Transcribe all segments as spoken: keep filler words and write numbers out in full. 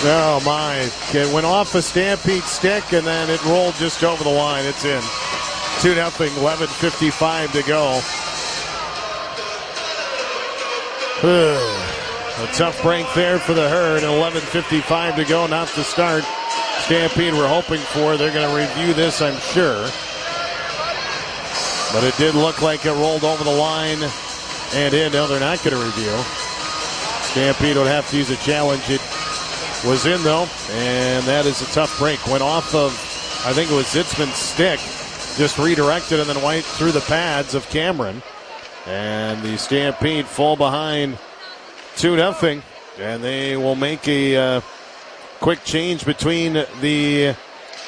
Oh, my. It went off a Stampede stick, and then it rolled just over the line. It's in. two nothing, eleven fifty-five to go. A tough break there for the Herd. eleven fifty-five to go, not the start Stampede we're hoping for. They're going to review this, I'm sure. But it did look like it rolled over the line and in. No, they're not going to review. Stampede would have to use a challenge. It was in, though, and that is a tough break. Went off of, I think it was Zitzman's stick, just redirected and then went through the pads of Cameron. And the Stampede fall behind two nothing, and they will make a uh, quick change between the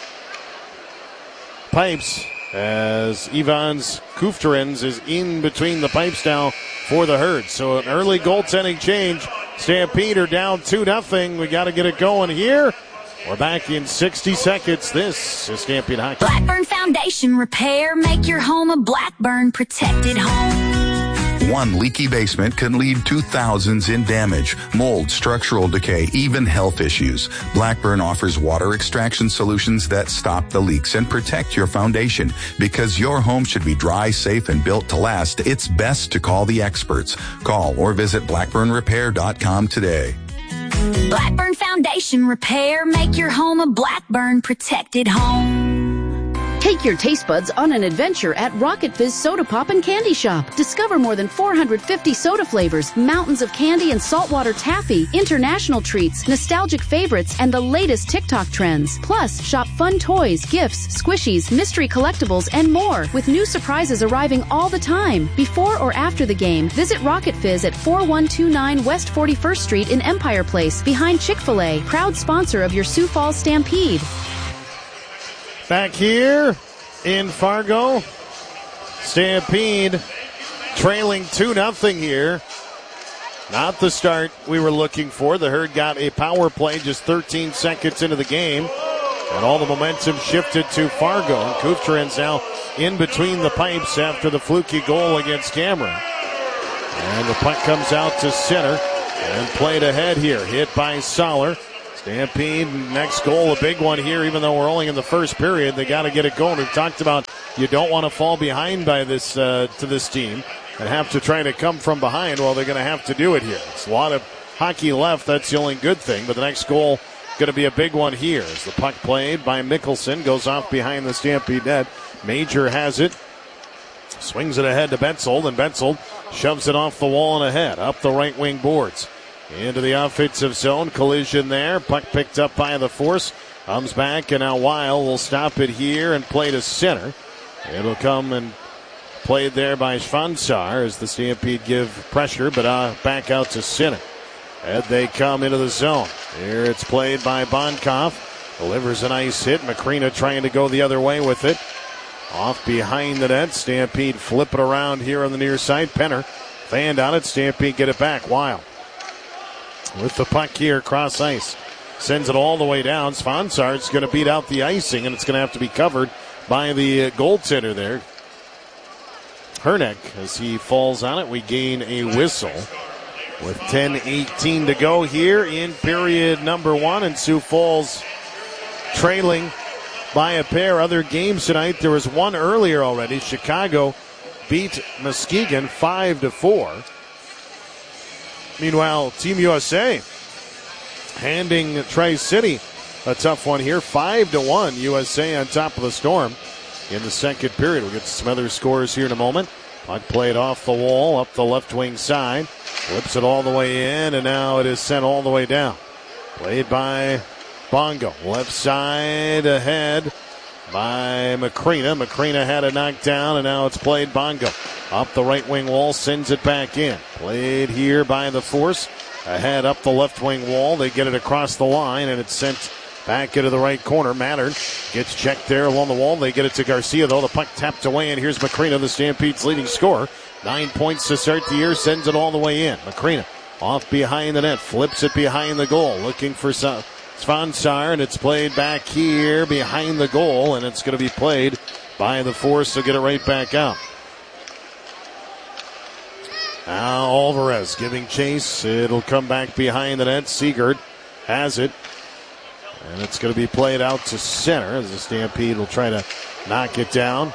pipes as Ivans Kufterins is in between the pipes now for the Herd. So an early goaltending change. Stampede are down two nothing. We got to get it going here. We're back in sixty seconds. This is Stampede Hockey. Blackburn Foundation Repair. Make your home a Blackburn protected home. One leaky basement can lead to thousands in damage, mold, structural decay, even health issues. Blackburn offers water extraction solutions that stop the leaks and protect your foundation. Because your home should be dry, safe, and built to last, it's best to call the experts. Call or visit blackburn repair dot com today. Blackburn Foundation Repair. Make your home a Blackburn protected home. Take your taste buds on an adventure at Rocket Fizz Soda Pop and Candy Shop. Discover more than four hundred fifty soda flavors, mountains of candy and saltwater taffy, international treats, nostalgic favorites, and the latest TikTok trends. Plus, shop fun toys, gifts, squishies, mystery collectibles, and more, with new surprises arriving all the time. Before or after the game, visit Rocket Fizz at forty-one twenty-nine West forty-first Street in Empire Place, behind Chick-fil-A, proud sponsor of your Sioux Falls Stampede. Back here in Fargo, Stampede trailing two nothing here. Not the start we were looking for. The Herd got a power play just thirteen seconds into the game, and all the momentum shifted to Fargo. And Kufterins now in between the pipes after the fluky goal against Cameron. And the puck comes out to center and played ahead here. Hit by Soller. Stampede, next goal, a big one here, even though we're only in the first period. They got to get it going. We've talked about you don't want to fall behind by this uh, to this team and have to try to come from behind. Well, they're going to have to do it here. It's a lot of hockey left. That's the only good thing. But the next goal going to be a big one here. As the puck played by Mickelson goes off behind the Stampede net. Major has it. Swings it ahead to Betzold, and Betzold shoves it off the wall and ahead, up the right wing boards. Into the offensive zone. Collision there. Puck picked up by the Force. Comes back, and now Weil will stop it here and play to center. It'll come and played there by Schwansar as the Stampede give pressure, but uh, back out to center. And they come into the zone. Here it's played by Bonkoff. Delivers a nice hit. Macrina trying to go the other way with it. Off behind the net. Stampede flip it around here on the near side. Penner fanned on it. Stampede get it back. Weil with the puck here, cross ice. Sends it all the way down. Schwansar's going to beat out the icing, and it's going to have to be covered by the uh, goaltender there. Herneck, as he falls on it, we gain a whistle with ten eighteen to go here in period number one, and Sioux Falls trailing by a pair. Other games tonight, there was one earlier already. Chicago beat Muskegon five to four. Meanwhile, Team U S A handing Tri-City a tough one here, five to one. U S A on top of the Storm in the second period. We'll get to some other scores here in a moment. Puck played off the wall, up the left wing side. Flips it all the way in, and now it is sent all the way down. Played by Bongo. Left side ahead by Macrina. Macrina had it knocked down, and now it's played Bongo. Up the right wing wall, sends it back in. Played here by the Force. Ahead up the left wing wall. They get it across the line, and it's sent back into the right corner. Mattern gets checked there along the wall. They get it to Garcia, though. The puck tapped away, and here's Macrina, the Stampede's leading scorer. Nine points to start the year, sends it all the way in. Macrina off behind the net, flips it behind the goal, looking for Schwansar, and it's played back here behind the goal, and it's going to be played by the Force to get it right back out. Now Alvarez giving chase. It'll come back behind the net. Seegert has it. And it's going to be played out to center as the Stampede will try to knock it down.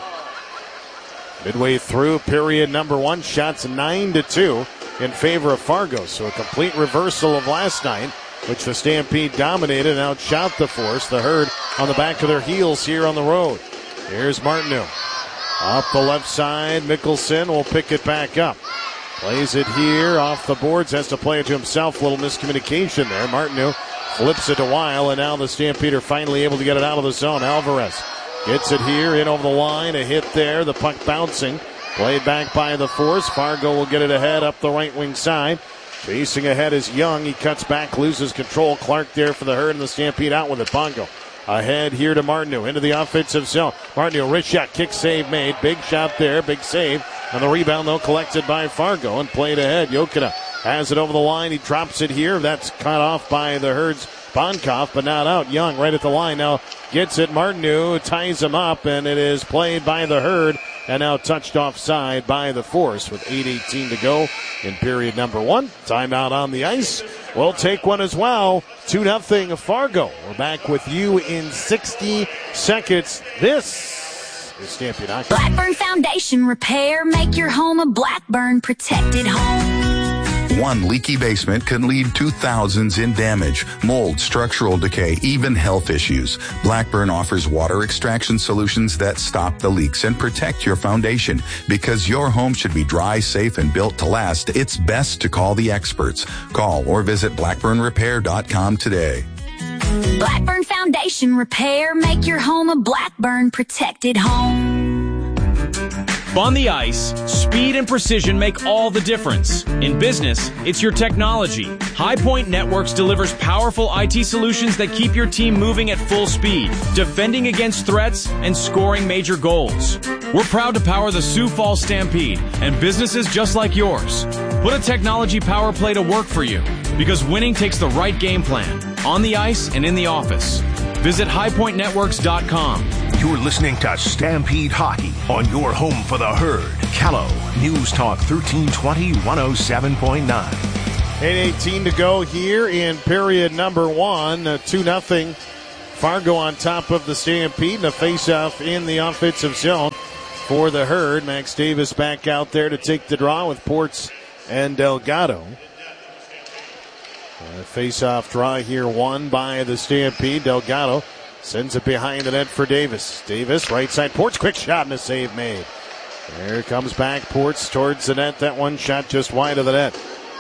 Midway through period number one, shots nine to two in favor of Fargo. So a complete reversal of last night, which the Stampede dominated and outshot the Force. The Herd on the back of their heels here on the road. Here's Martineau. Up the left side, Mickelson will pick it back up. Plays it here off the boards, has to play it to himself. Little miscommunication there. Martineau flips it to Weil, and now the Stampede are finally able to get it out of the zone. Alvarez gets it here, in over the line, a hit there. The puck bouncing. Played back by the Force. Fargo will get it ahead up the right wing side. Chasing ahead is Young. He cuts back, loses control. Clark there for the Herd, and the Stampede out with it. Bongo ahead here to Martineau into the offensive zone. Martineau, wrist shot, kick save made. Big shot there, big save. And the rebound, though, collected by Fargo and played ahead. Jokinen has it over the line. He drops it here. That's cut off by the Herd's Bonkoff, but not out. Young right at the line now gets it. Martineau ties him up, and it is played by the Herd and now touched offside by the Force with eight eighteen to go in period number one. Timeout on the ice. We'll take one as well. two nothing Fargo. We're back with you in sixty seconds. This is Stampede Hockey. Blackburn Foundation Repair. Make your home a Blackburn protected home. One leaky basement can lead to thousands in damage, mold, structural decay, even health issues. Blackburn offers water extraction solutions that stop the leaks and protect your foundation. Because your home should be dry, safe, and built to last, it's best to call the experts. Call or visit blackburn repair dot com today. Blackburn Foundation Repair. Make your home a Blackburn protected home. On the ice, speed and precision make all the difference. In business, it's your technology. High Point Networks delivers powerful I T solutions that keep your team moving at full speed, defending against threats, and scoring major goals. We're proud to power the Sioux Falls Stampede and businesses just like yours. Put a technology power play to work for you, because winning takes the right game plan, on the ice and in the office. Visit high point networks dot com. You're listening to Stampede Hockey on your home for the Herd. Callow, News Talk thirteen twenty, one oh seven point nine. eight eighteen to go here in period number one. Uh, two nothing. Fargo on top of the Stampede. And a face-off in the offensive zone for the Herd. Max Davis back out there to take the draw with Ports and Delgado. Uh, face-off draw here won by the Stampede. Delgado sends it behind the net for Davis. Davis, right side, Ports, quick shot and a save made. There comes back Ports towards the net. That one shot just wide of the net.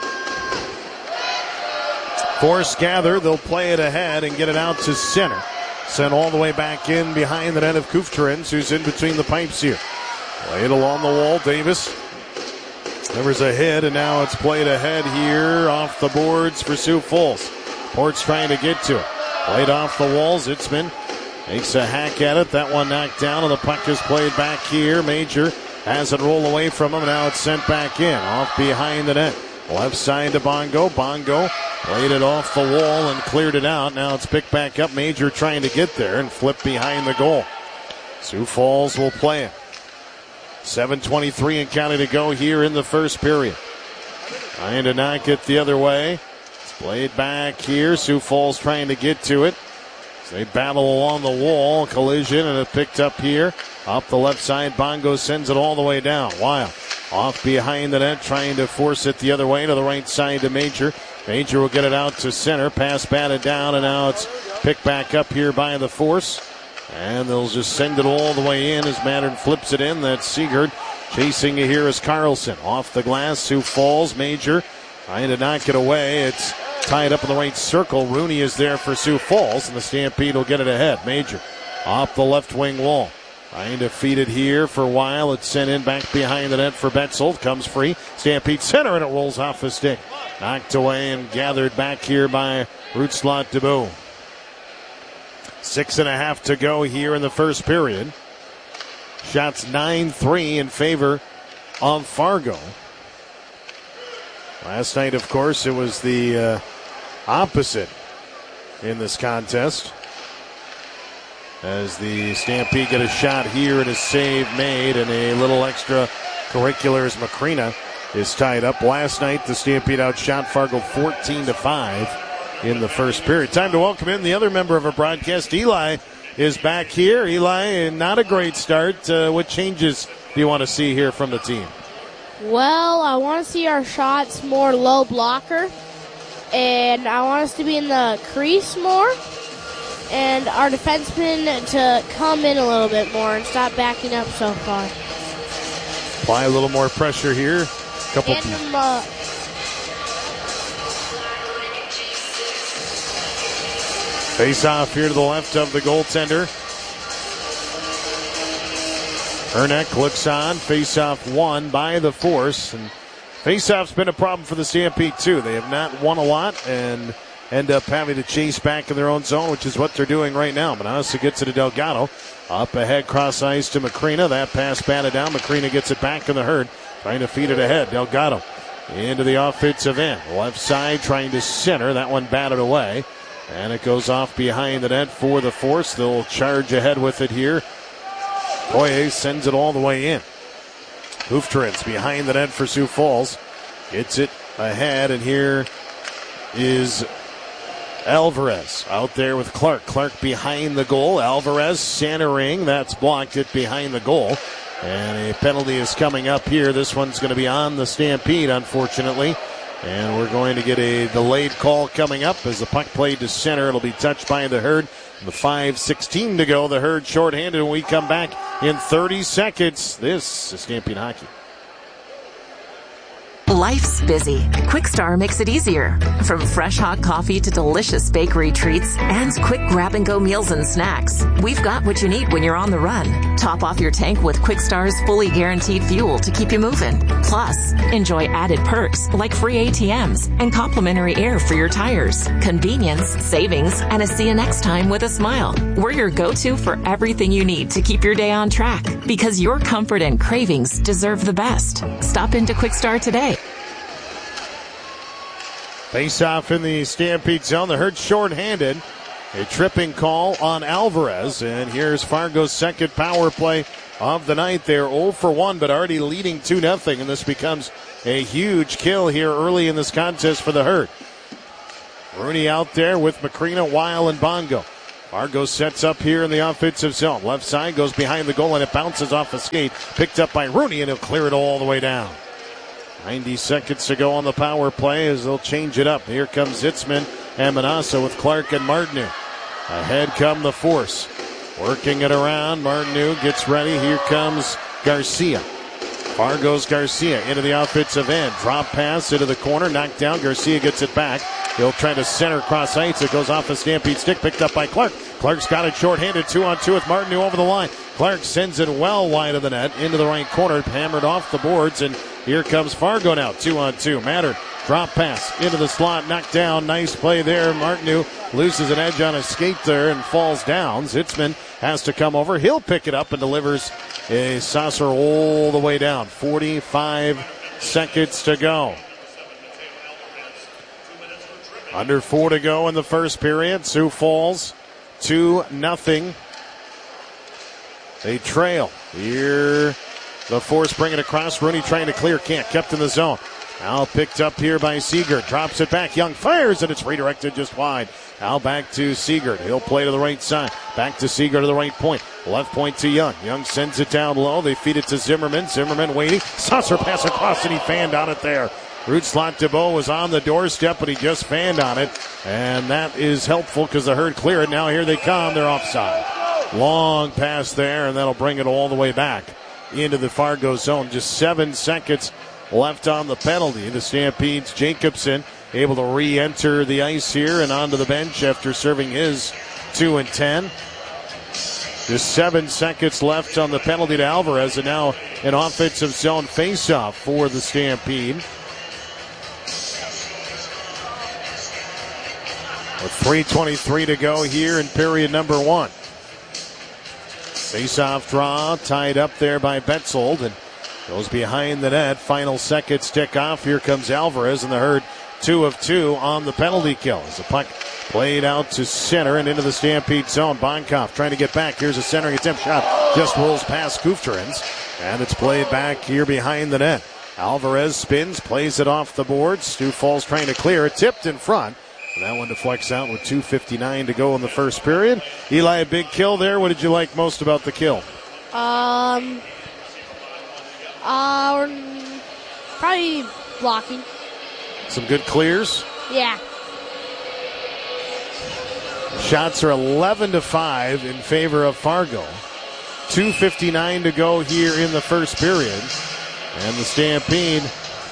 Force gather. They'll play it ahead and get it out to center. Sent all the way back in behind the net of Kufterins, who's in between the pipes here. Played along the wall. Davis. There was a hit, and now it's played ahead here off the boards for Sioux Falls. Ports trying to get to it. Played off the walls. Itzman makes a hack at it. That one knocked down, and the puck is played back here. Major has it roll away from him. Now it's sent back in, off behind the net. Left side to Bongo. Bongo played it off the wall and cleared it out. Now it's picked back up. Major trying to get there and flip behind the goal. Sioux Falls will play it. seven twenty-three and counting to go here in the first period. Trying to knock it the other way. It's played back here. Sioux Falls trying to get to it. So they battle along the wall. Collision, and it picked up here. Up the left side, Bongo sends it all the way down. Wild off behind the net, trying to force it the other way to the right side to Major. Major will get it out to center. Pass batted down, and now it's picked back up here by the Force. And they'll just send it all the way in as Mattern flips it in. That's Seegard. Chasing it here is Carlson. Off the glass, Sioux Falls. Major trying to knock it away. It's tied up in the right circle. Rooney is there for Sioux Falls, and the Stampede will get it ahead. Major off the left wing wall. Trying to feed it here for a while. It's sent in back behind the net for Betzel. Comes free. Stampede center, and it rolls off the stick. Knocked away and gathered back here by Rootslot DeBow. Six and a half to go here in the first period. Shots nine three in favor of Fargo. Last night, of course, it was the uh, opposite in this contest. As the Stampede get a shot here and a save made, and a little extra curricular as Macrina is tied up. Last night, the Stampede outshot Fargo fourteen to five. in the first period. Time to welcome in the other member of our broadcast. Eli is back here. Eli, not a great start. Uh, what changes do you want to see here from the team? Well, I want to see our shots more low blocker, and I want us to be in the crease more, and our defensemen to come in a little bit more and stop backing up so far. Apply a little more pressure here. Couple and, um, uh, face off here to the left of the goaltender. Herneck looks on. Face off won by the Force. And face off's been a problem for the Stampede too. They have not won a lot and end up having to chase back in their own zone, which is what they're doing right now. Manassa gets it to Delgado. Up ahead, cross ice to Macrina. That pass batted down. Macrina gets it back in the herd. Trying to feed it ahead. Delgado into the offensive end. Left side trying to center. That one batted away. And it goes off behind the net for the Force. They'll charge ahead with it here. Poirier sends it all the way in. Hooftrins behind the net for Sioux Falls. Gets it ahead, and here is Alvarez out there with Clark. Clark behind the goal. Alvarez centering. That's blocked it behind the goal. And a penalty is coming up here. This one's going to be on the Stampede, unfortunately. And we're going to get a delayed call coming up as the puck played to center. It'll be touched by the Herd. The five sixteen to go. The Herd shorthanded, and we come back in thirty seconds. This is Stampede Hockey. Life's busy. Quickstar makes it easier. From fresh hot coffee to delicious bakery treats and quick grab-and-go meals and snacks, we've got what you need when you're on the run. Top off your tank with Quickstar's fully guaranteed fuel to keep you moving. Plus, enjoy added perks like free A T Ms and complimentary air for your tires. Convenience, savings, and a see you next time with a smile. We're your go-to for everything you need to keep your day on track, because your comfort and cravings deserve the best. Stop into Quickstar today. Face off in the Stampede zone. The Herd shorthanded. A tripping call on Alvarez. And here's Fargo's second power play of the night. They're oh for one, but already leading two nothing. And this becomes a huge kill here early in this contest for the Herd. Rooney out there with Macrina, Weil, and Bongo. Fargo sets up here in the offensive zone. Left side goes behind the goal, and it bounces off a skate. Picked up by Rooney, and he'll clear it all the way down. ninety seconds to go on the power play as they'll change it up. Here comes Zitzman and Manassa with Clark and Martineau. Ahead come the Force. Working it around. Martineau gets ready. Here comes Garcia. Fargo's Garcia into the offensive end. Drop pass into the corner. Knocked down. Garcia gets it back. He'll try to center cross ice. It goes off a Stampede stick. Picked up by Clark. Clark's got it shorthanded. Two on two with Martineau over the line. Clark sends it well wide of the net into the right corner. Hammered off the boards, and here comes Fargo now. Two on two. Matter. Drop pass into the slot. Knocked down. Nice play there. Martineau loses an edge on a skate there and falls down. Zitzman has to come over. He'll pick it up and delivers a saucer all the way down. forty-five seconds to go. Under four to go in the first period. Sioux Falls two nothing. They trail. Here the Force bring it across. Rooney trying to clear. Can't. Kept in the zone. Now picked up here by Seegert. Drops it back. Young fires, and it's redirected just wide. Now back to Seegert. He'll play to the right side. Back to Seegert to the right point. Left point to Young. Young sends it down low. They feed it to Zimmerman. Zimmerman waiting. Saucer pass across, and he fanned on it there. Rootslot DeBow was on the doorstep, but he just fanned on it. And that is helpful because the Herd cleared. Now here they come. They're offside. Long pass there, and that'll bring it all the way back into the Fargo zone. Just seven seconds left on the penalty. The Stampede's Jacobson able to re-enter the ice here and onto the bench after serving his two and ten. Just seven seconds left on the penalty to Alvarez, and now an offensive zone face-off for the Stampede. With three twenty-three to go here in period number one. Face-off draw, tied up there by Betzold, and goes behind the net. Final seconds tick off. Here comes Alvarez, and the Herd two of two on the penalty kill. As the puck played out to center and into the Stampede zone. Bonkoff trying to get back. Here's a centering attempt shot. Just rolls past Kufterins, and it's played back here behind the net. Alvarez spins, plays it off the boards. Sioux Falls trying to clear it. Tipped in front. And that one deflects out with two fifty-nine to go in the first period. Eli, a big kill there. What did you like most about the kill? Um, uh, probably blocking. Some good clears. Yeah. Shots are eleven to five in favor of Fargo. two fifty-nine to go here in the first period. And the Stampede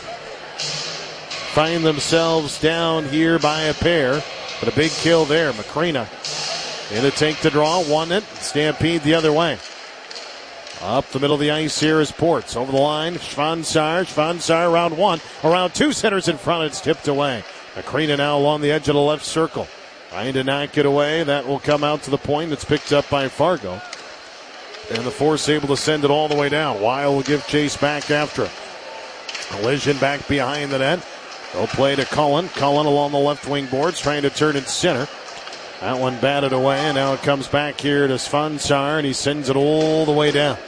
find themselves down here by a pair. But a big kill there. Macrina in a take to draw. Won it. Stampede the other way. Up the middle of the ice here is Ports. Over the line, Schwanzar. Schwanzar around one. Around two centers in front. It's tipped away. Macrina now along the edge of the left circle. Trying to knock it away. That will come out to the point. It's picked up by Fargo. And the Force able to send it all the way down. Weil will give chase back after it. Collision back behind the net. They'll play to Cullen. Cullen along the left wing boards, trying to turn it center. That one batted away, and now it comes back here to Schwanzar, and he sends it all the way down.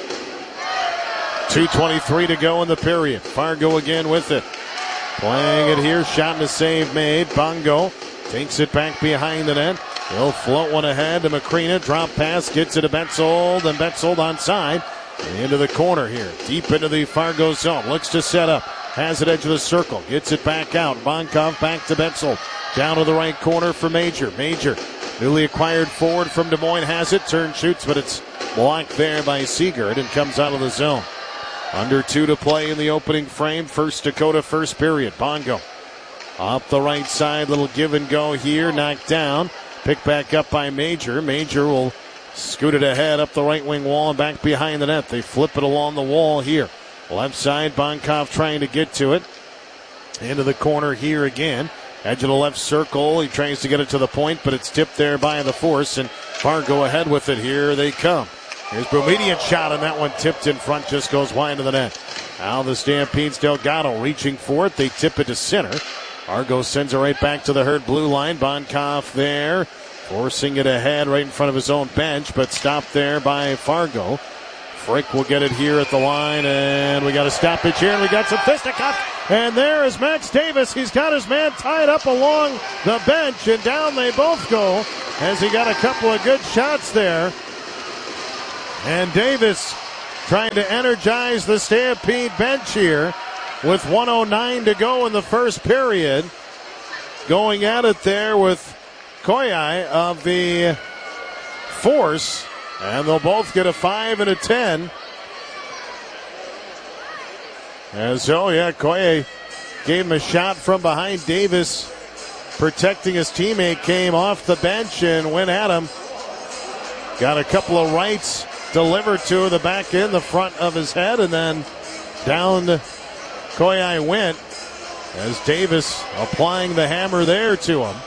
two twenty-three to go in the period. Fargo again with it. Playing it here, shot and a save made. Bongo takes it back behind the net. He'll float one ahead to Macrina. Drop pass, gets it to Betzold, and Betzold onside. Into the corner here, deep into the Fargo zone. Looks to set up. Has it edge of the circle. Gets it back out. Vonkov back to Betzold. Down to the right corner for Major. Major, newly acquired forward from Des Moines, has it. Turn, shoots, but it's blocked there by Seegert and comes out of the zone. Under two to play in the opening frame. First Dakota, first period. Bongo up the right side. Little give and go here. Knocked down. Picked back up by Major. Major will scoot it ahead up the right wing wall and back behind the net. They flip it along the wall here. Left side, Bonkov trying to get to it. Into the corner here again. Edge of the left circle. He tries to get it to the point, but it's tipped there by the Force. And Fargo ahead with it. Here they come. Here's Boumedian shot, and that one tipped in front, just goes wide of the net. Now the Stampedes, Delgado reaching for it. They tip it to center. Fargo sends it right back to the Herd blue line. Bonkov there, forcing it ahead right in front of his own bench, but stopped there by Fargo. Frick will get it here at the line, and we got a stoppage here, and we got some fisticuffs. And there is Max Davis. He's got his man tied up along the bench, and down they both go as he got a couple of good shots there. And Davis trying to energize the Stampede bench here with one oh nine to go in the first period. Going at it there with Koyai of the Force. And they'll both get a five and a ten. As oh yeah, Koye gave him a shot from behind. Davis, protecting his teammate, came off the bench and went at him. Got a couple of rights delivered to the back end, the front of his head, and then down Koye went as Davis applying the hammer there to him.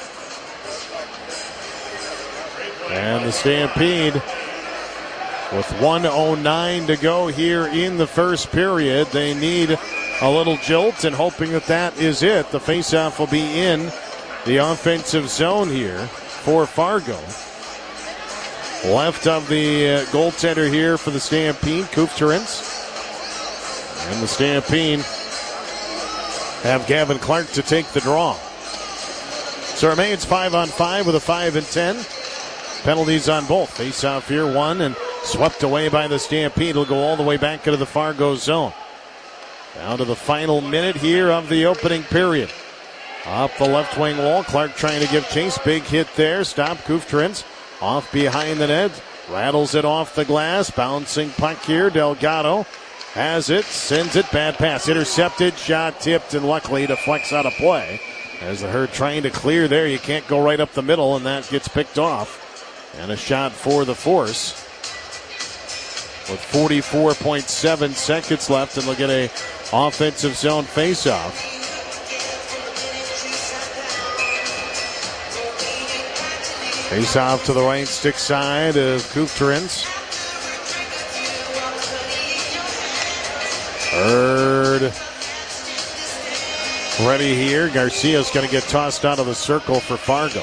And the Stampede with one oh nine to go here in the first period. They need a little jolt, and hoping that that is it. The faceoff will be in the offensive zone here for Fargo. Left of the uh, goaltender here for the Stampede, Kufterins. And the Stampede have Gavin Clark to take the draw. So it remains five on five with a five and ten. Penalties on both. Face off here, one, and swept away by the Stampede. It'll go all the way back into the Fargo zone. Down to the final minute here of the opening period. Up the left wing wall. Clark trying to give chase. Big hit there. Stop Kufterins. Off behind the net. Rattles it off the glass. Bouncing puck here. Delgado has it. Sends it. Bad pass. Intercepted. Shot tipped, and luckily deflects out of play. As the Herd trying to clear there. You can't go right up the middle, and that gets picked off. And a shot for the Force with forty-four point seven seconds left, and they'll get a offensive zone faceoff. Faceoff to the right stick side of Kufterins. Herd ready here. Garcia's going to get tossed out of the circle for Fargo.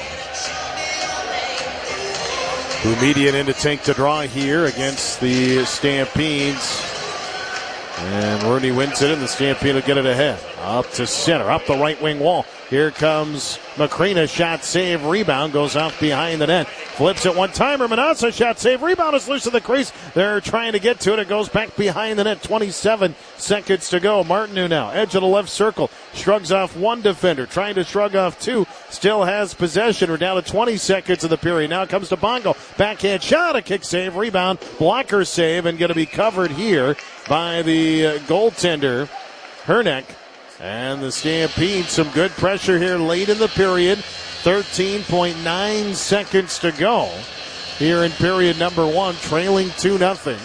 Boumedian in to take the draw here against the Stampedes. And Rooney wins it, and the Stampede will get it ahead. Up to center, up the right wing wall. Here comes Macrina, shot, save, rebound, goes off behind the net. Flips it one-timer, Manassa, shot, save, rebound is loose of the crease. They're trying to get to it. It goes back behind the net. twenty-seven seconds to go. Martinu now, edge of the left circle. Shrugs off one defender, trying to shrug off two. Still has possession. We're down to twenty seconds of the period. Now it comes to Bongo. Backhand shot, a kick save, rebound, blocker save, and going to be covered here by the uh, goaltender, Herneck. And the Stampede, some good pressure here late in the period. thirteen point nine seconds to go here in period number one, trailing two nothing.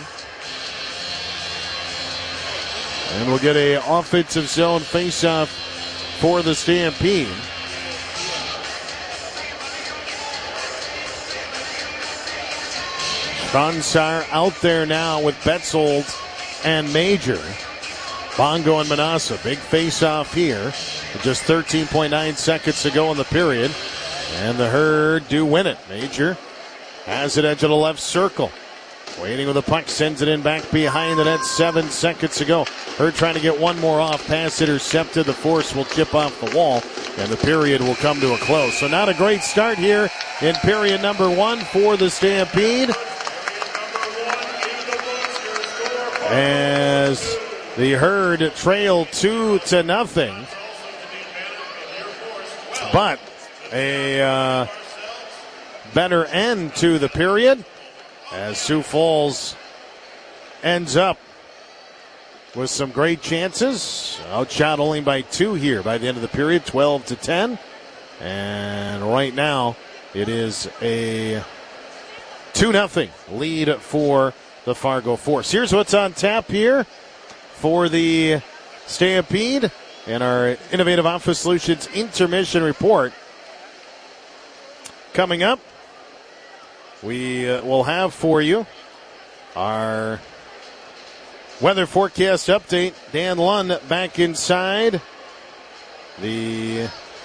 And we'll get a offensive zone faceoff for the Stampede. Stronsar out there now with Betzold and Major. Bongo and Manassa, big face-off here. With just thirteen point nine seconds to go in the period. And the Herd do win it. Major has it edge of the left circle. Waiting with the puck, sends it in back behind the net. Seven seconds to go. Herd trying to get one more off. Pass intercepted. The force will chip off the wall. And the period will come to a close. So not a great start here in period number one for the Stampede. As the Herd trail two to nothing. But a uh, better end to the period as Sioux Falls ends up with some great chances. Outshot only by two here by the end of the period, twelve to ten. And right now it is a two nothing lead for the Fargo Force. Here's what's on tap here for the Stampede and our Innovative Office Solutions intermission report. Coming up, we uh, will have for you our weather forecast update. Dan Lund back inside the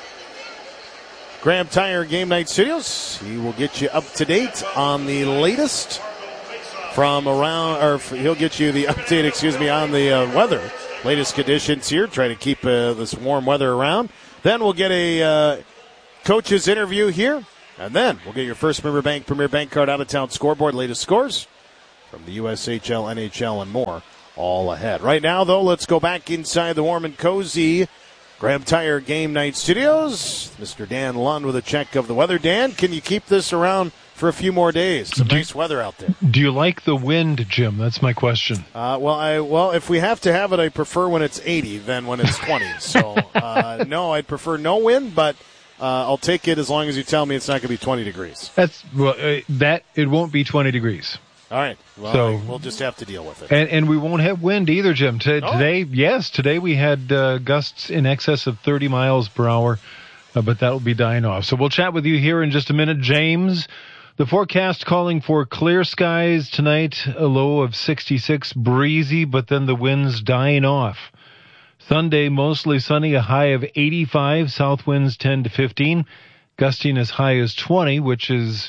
Graham Tire Game Night Studios. He will get you up to date on the latest from around, or he'll get you the update, excuse me, on the uh, weather. Latest conditions here, try to keep uh, this warm weather around. Then we'll get a uh, coach's interview here. And then we'll get your First Member Bank Premier Bank Card out-of-town scoreboard, latest scores from the U S H L, N H L, and more all ahead. Right now, though, let's go back inside the warm and cozy Graham Tire Game Night Studios. Mister Dan Lund with a check of the weather. Dan, can you keep this around for a few more days? Some do, nice weather out there. Do you like the wind, Jim? That's my question. Uh, well, I well, if we have to have it, I prefer when it's eighty than when it's twenty. So, uh, no, I'd prefer no wind, but Uh, I'll take it as long as you tell me it's not going to be twenty degrees. That's well, uh, that it won't be twenty degrees. All right. Well, so, we'll just have to deal with it. And, and we won't have wind either, Jim. T- oh. Today, yes, today we had uh, gusts in excess of thirty miles per hour, uh, but that'll be dying off. So we'll chat with you here in just a minute. James, the forecast calling for clear skies tonight, a low of sixty-six, breezy, but then the winds dying off. Sunday, mostly sunny, a high of eighty-five, south winds ten to fifteen, gusting as high as twenty, which is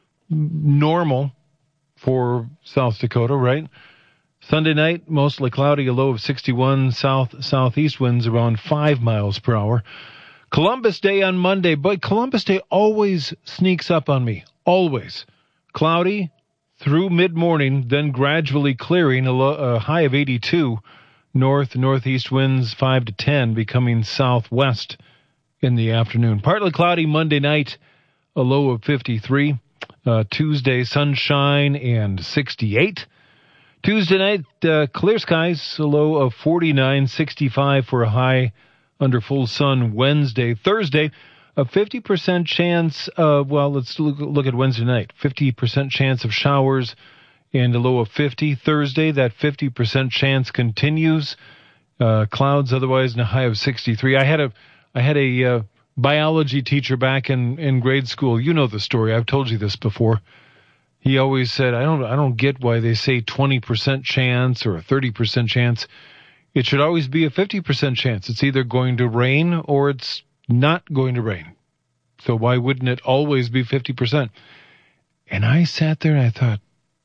normal for South Dakota, right? Sunday night, mostly cloudy, a low of sixty-one, south-southeast winds around five miles per hour. Columbus Day on Monday, but Columbus Day always sneaks up on me, always. Cloudy through mid-morning, then gradually clearing, a, low, a high of eighty-two. North, northeast winds five to ten, becoming southwest in the afternoon. Partly cloudy Monday night, a low of fifty-three. Uh, Tuesday, sunshine and sixty-eight. Tuesday night, uh, clear skies, a low of forty-nine, sixty-five for a high under full sun Wednesday. Thursday, a fifty percent chance of, well, let's look, look at Wednesday night. fifty percent chance of showers and a low of fifty. Thursday, that fifty percent chance continues. Uh, clouds otherwise and a high of sixty-three. I had a, I had a, uh, biology teacher back in, in grade school. You know the story. I've told you this before. He always said, I don't, I don't get why they say twenty percent chance or a thirty percent chance. It should always be a fifty percent chance. It's either going to rain or it's not going to rain. So why wouldn't it always be fifty percent? And I sat there and I thought,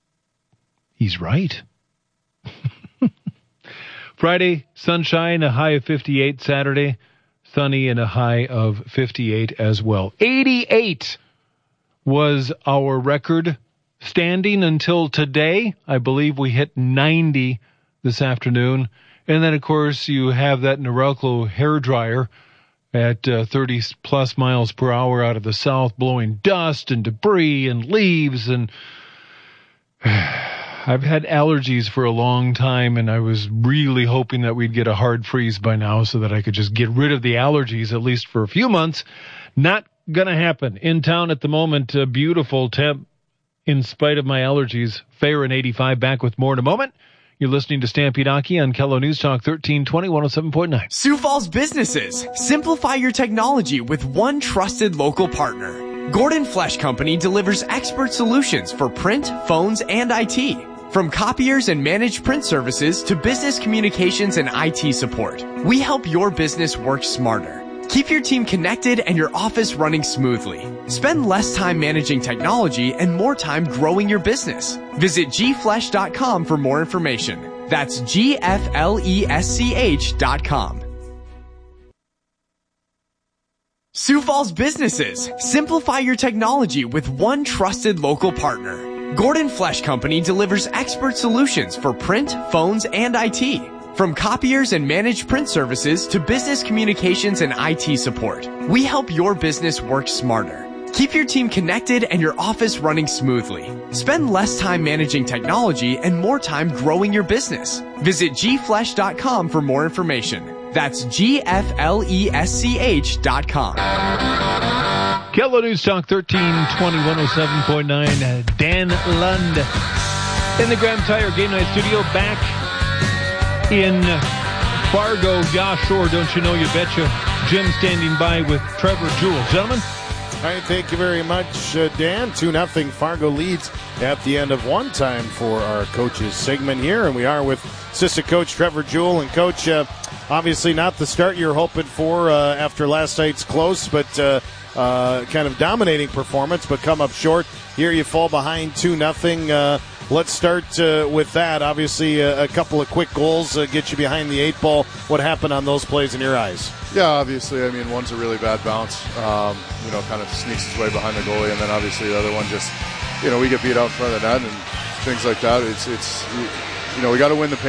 he's right. Friday, sunshine, a high of fifty-eight. Saturday, sunny, and a high of fifty-eight as well. eighty-eight was our record standing until today. I believe we hit ninety this afternoon. And then, of course, you have that Norelco hairdryer at uh, thirty plus miles per hour out of the south, blowing dust and debris and leaves. And I've had allergies for a long time, and I was really hoping that we'd get a hard freeze by now so that I could just get rid of the allergies, at least for a few months. Not going to happen. In town at the moment, a beautiful temp in spite of my allergies. Fair and eighty-five, back with more in a moment. You're listening to Stampede Hockey on Kello News Talk thirteen twenty, one oh seven point nine. Sioux Falls businesses. Simplify your technology with one trusted local partner. Gordon Flesch Company delivers expert solutions for print, phones, and I T. From copiers and managed print services to business communications and I T support, we help your business work smarter. Keep your team connected and your office running smoothly. Spend less time managing technology and more time growing your business. Visit g flesch dot com for more information. That's G F L E S C H dot com. Sioux Falls businesses. Simplify your technology with one trusted local partner. Gordon Flesch Company delivers expert solutions for print, phones, and I T. From copiers and managed print services to business communications and I T support, we help your business work smarter. Keep your team connected and your office running smoothly. Spend less time managing technology and more time growing your business. Visit g flesch dot com for more information. That's G F L E S C H dot com. Kello News Talk thirteen twenty, one oh seven point nine. Dan Lund in the Graham Tire Game Night Studio, back in Fargo. Yeah, sure, don't you know, you betcha. Jim standing by with Trevor Jewell. Gentlemen. All right, thank you very much, uh, Dan. two nothing Fargo leads at the end of one time for our coaches segment here, and we are with assistant coach Trevor Jewell. And Coach, uh, obviously not the start you're hoping for uh, after last night's close, but uh, uh, kind of dominating performance, but come up short. Here you fall behind two nothing. Uh, let's start uh, with that. Obviously, uh, a couple of quick goals uh, get you behind the eight ball. What happened on those plays in your eyes? Yeah, obviously, I mean, one's a really bad bounce, um, you know, kind of sneaks its way behind the goalie, and then obviously the other one just, you know, we get beat out in front of the net and things like that. It's, it's you know, we got to win the paint.